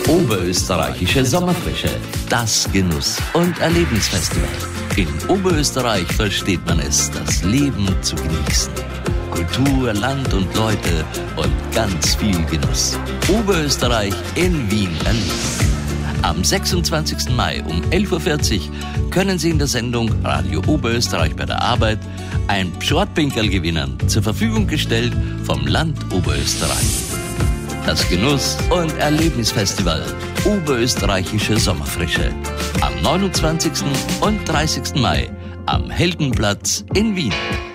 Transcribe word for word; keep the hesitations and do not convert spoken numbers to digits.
Oberösterreichische Sommerfrische, das Genuss- und Erlebnisfestival. In Oberösterreich versteht man es, das Leben zu genießen. Kultur, Land und Leute und ganz viel Genuss. Oberösterreich in Wien erleben. Am sechsundzwanzigsten Mai um elf Uhr vierzig können Sie in der Sendung Radio Oberösterreich bei der Arbeit ein Pschortpinkerl gewinnen, zur Verfügung gestellt vom Land Oberösterreich. Das Genuss- und Erlebnisfestival Oberösterreichische Sommerfrische am neunundzwanzigsten und dreißigsten Mai am Heldenplatz in Wien.